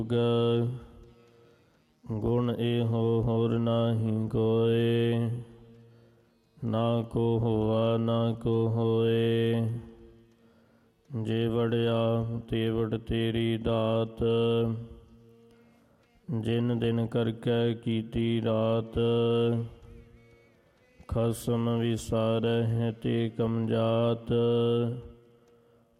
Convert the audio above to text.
ਗੁਣ ਇਹੋ ਹੋਰ ਨਾਹੀ ਕੋਇ, ਨਾ ਕੋ ਹੋਆ ਨਾ ਕੋ ਹੋਏ। ਜੇ ਵੜਿਆ ਤੇ ਵਡ ਤੇਰੀ ਦਾਤ, ਜਿਨ ਦਿਨ ਕਰਕੇ ਕੀਤੀ ਰਾਤ। ਖਸਮ ਵਿਸਾਰਹਿ ਤੇ ਕਮ ਜਾਤ,